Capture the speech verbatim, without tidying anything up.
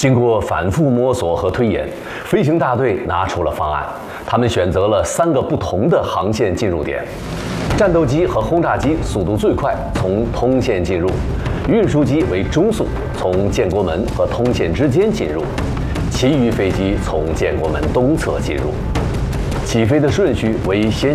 经过反复摸索和推演，飞行大队拿出了方案。他们选择了三个不同的航线进入点：战斗机和轰炸机速度最快，从通线进入；运输机为中速，从建国门和通线之间进入；其余飞机从建国门东侧进入。起飞的顺序为先